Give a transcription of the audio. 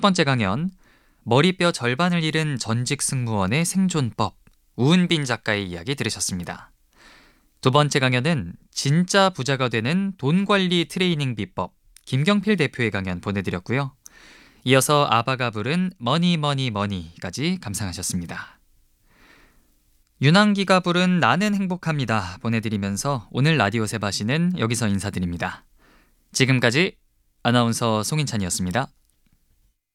번째 강연, 머리뼈 절반을 잃은 전직 승무원의 생존법, 우은빈 작가의 이야기 들으셨습니다. 두 번째 강연은 진짜 부자가 되는 돈 관리 트레이닝 비법, 김경필 대표의 강연 보내드렸고요. 이어서 아바가 부른 머니 머니 머니까지 감상하셨습니다. 윤항기가 부른 나는 행복합니다 보내드리면서 오늘 라디오 세바시는 여기서 인사드립니다. 지금까지 아나운서 송인찬이었습니다.